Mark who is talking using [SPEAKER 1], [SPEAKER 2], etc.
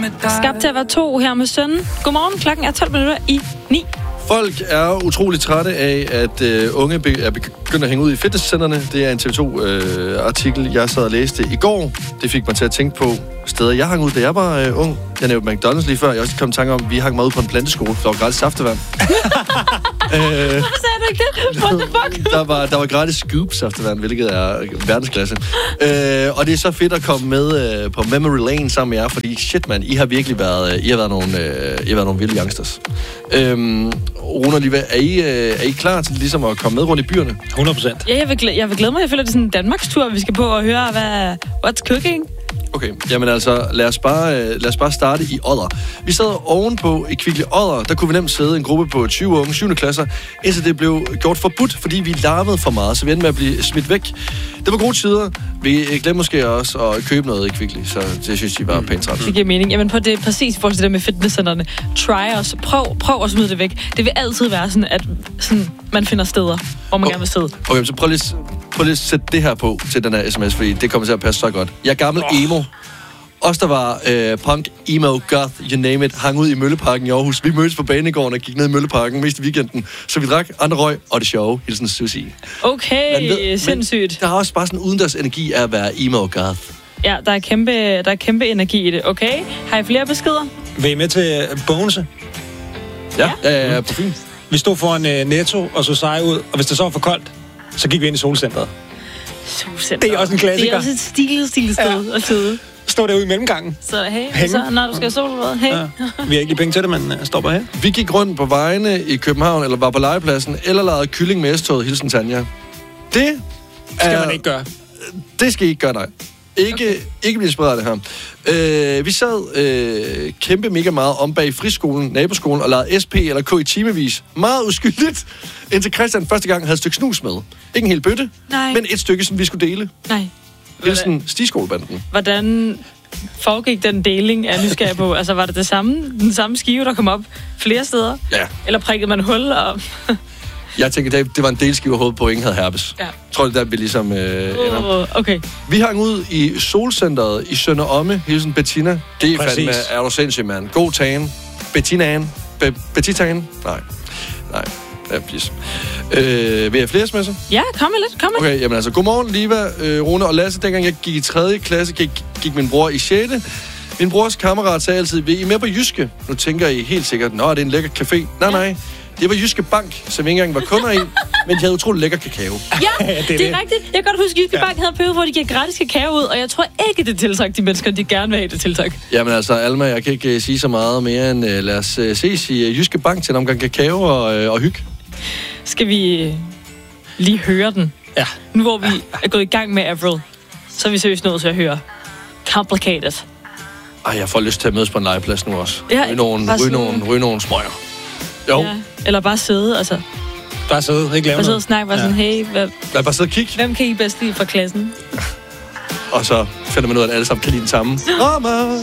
[SPEAKER 1] Skabt til at være to her med sønnen. Godmorgen, klokken er 12:09.
[SPEAKER 2] Folk er utrolig trætte af, at unge er begyndt at hænge ud i fitnesscentrene. Det er en TV2-artikel, jeg sad og læste i går. Det fik mig til at tænke på steder, jeg hang ud, da jeg var ung. Jeg nævnte McDonald's lige før. Jeg også kom i tanke om, at vi hang meget ud på en planteskole. Der var gratis saftevand.
[SPEAKER 1] Sagde du ikke det? What the fuck?
[SPEAKER 2] Der var gratis scoop-saftevand, hvilket er verdensklasse. Og det er så fedt at komme med på Memory Lane sammen med jer, fordi shit, man, I har virkelig været nogle vilde youngsters. Rune og Liva, er I klar til ligesom at komme med rundt i byerne?
[SPEAKER 3] 100%.
[SPEAKER 1] Ja, jeg vil glæde mig. Jeg føler, det er sådan en Danmarks-tur, vi skal på og høre, what's cooking?
[SPEAKER 2] Okay, jamen altså, lad os bare starte i Odder. Vi sad ovenpå i Kvickly Odder, der kunne vi nemt sidde en gruppe på 20 unge 7. klasser, indtil det blev gjort forbudt, fordi vi larmede for meget, så vi endte med at blive smidt væk. Det var gode tider. Vi glemte måske også at købe noget i Kvickly, så det synes jeg var pænt træt.
[SPEAKER 1] Det giver mening. Jamen på det præcis i forhold til det med fitnesscenterne. Try os. Prøv at smide det væk. Det vil altid være sådan, at man finder steder, hvor man gerne vil sidde.
[SPEAKER 2] Okay, så prøv lige at sætte det her på til den her sms, fordi det kommer til at passe så godt. Jeg er gammel emo. Os, der var punk, emo, goth, you name it, hang ud i Mølleparken i Aarhus. Vi mødtes på banegården og gik ned i Mølleparken mest i weekenden. Så vi drak, andre røg, og det sjove, hilsen Susie.
[SPEAKER 1] Okay, sindssygt.
[SPEAKER 2] Der er også bare sådan en udendørs energi af at være emo og goth.
[SPEAKER 1] Ja, der er kæmpe energi i det. Okay, har I flere beskeder?
[SPEAKER 3] Vil I med til Bogense?
[SPEAKER 2] Ja, på fint.
[SPEAKER 3] Vi stod foran Netto og så seje ud, og hvis det så var for koldt, så gik vi ind i solcentret.
[SPEAKER 1] Solcentret.
[SPEAKER 3] Det er også en klassiker.
[SPEAKER 1] Det er også et stilet sted at sidde.
[SPEAKER 3] Stå derude i mellemgangen.
[SPEAKER 1] Så hey, så når du skal have solbad, hey. Ja.
[SPEAKER 3] Vi har ikke penge til det, men stopper her.
[SPEAKER 2] Vi gik rundt på vejene i København, eller var på legepladsen, eller lavede kylling med S-toget, hilsen Tanja. Det
[SPEAKER 3] skal man ikke gøre.
[SPEAKER 2] Det skal I ikke gøre, nej. Ikke blive inspireret af det her. Vi sad kæmpe mega meget om bag friskolen, naboskolen, og lavede SP eller K i timevis. Meget uskyldigt, indtil Christian første gang havde et stykke snus med. Ikke en hel bøtte, men et stykke, som vi skulle dele.
[SPEAKER 1] Nej.
[SPEAKER 2] Hilsen Stiskolebanden.
[SPEAKER 1] Hvordan foregik den deling af nysgerrig på? Altså, var det den samme skive, der kom op flere steder?
[SPEAKER 2] Ja.
[SPEAKER 1] Eller prikkede man hul op?
[SPEAKER 2] Jeg tænker, det var en delskive af hovedet på, ingen havde herpes. Ja. Jeg tror, det der, vi ligesom ender.
[SPEAKER 1] Okay.
[SPEAKER 2] Vi hang ud i solcenteret i Sønder Omme, hilsen Bettina. Det er fandme, er du sindssygt, mand. God tagen. Bettinaen. Bettitaen? Nej. Ja, pis. Vil jeg have flere sms'er?
[SPEAKER 1] Ja, kom med lidt.
[SPEAKER 2] Okay, jamen altså, godmorgen, Liva, Rune og Lasse. Dengang jeg gik i 3. klasse, gik min bror i 6. Min brors kammerat sagde altid, vil I med på Jyske? Nu tænker I helt sikkert, det er en lækker café. Nej. Det var Jyske Bank, som ikke engang var kunder i, men de havde utrolig lækker kakao.
[SPEAKER 1] Ja, det er rigtigt. Jeg kan godt huske, at Jyske Bank havde en periode, hvor de giver gratis kakao ud, og jeg tror ikke, det tiltræk de mennesker, de gerne vil have det tiltræk.
[SPEAKER 2] Jamen altså, Alma, jeg kan ikke sige så meget mere end lad os ses i Jyske Bank til en omgang kakao og hygge.
[SPEAKER 1] Skal vi lige høre den?
[SPEAKER 3] Ja.
[SPEAKER 1] Nu hvor vi er gået i gang med Avril, så er vi seriøst nødt til at høre Complicated.
[SPEAKER 2] Jeg får lyst til at mødes på en legeplads nu også.
[SPEAKER 1] Ja,
[SPEAKER 2] ryge nogle smøger. Jo. Ja,
[SPEAKER 1] eller bare sidde, altså.
[SPEAKER 3] Bare sidde, ikke lave noget.
[SPEAKER 1] Bare sidde og snakke, bare sådan, hey,
[SPEAKER 2] bare sidde og kigge.
[SPEAKER 1] Hvem kan I bedst lide fra klassen?
[SPEAKER 2] Og så finder man ud af, at alle sammen kan lide den samme.